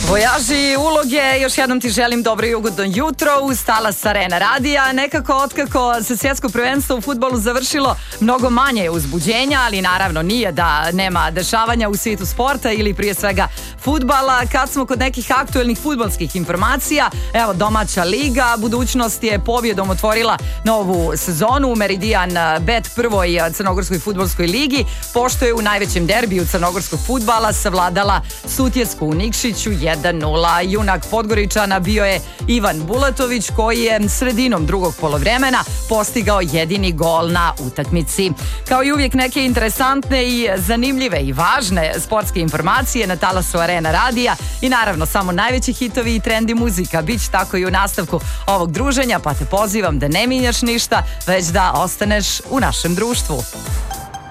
Vojaži uloge, još jednom ti želim dobro i ugodno jutro uz Talas Arena radija. Nekako otkako se svjetsko prvenstvo u fudbalu završilo, mnogo manje uzbuđenja, ali naravno nije da nema dešavanja u svijetu sporta ili prije svega fudbala. Kad smo kod nekih aktuelnih fudbalskih informacija, evo domaća liga, budućnost je pobjedom otvorila novu sezonu u Meridian Bet prvoj crnogorskoj fudbalskoj ligi, pošto je u najvećem derbiju crnogorskog fudbala savladala Sutjesku u Nikšiću 1-0. Junak Podgoričana bio je Ivan Bulatović, koji je sredinom drugog polovremena postigao jedini gol na utakmici. Kao i uvijek neke interesantne i zanimljive i važne sportske informacije na Talasu Arena radija i naravno samo najveći hitovi i trendi muzika. Biće tako i u nastavku ovog druženja, pa te pozivam da ne minjaš ništa, već da ostaneš u našem društvu.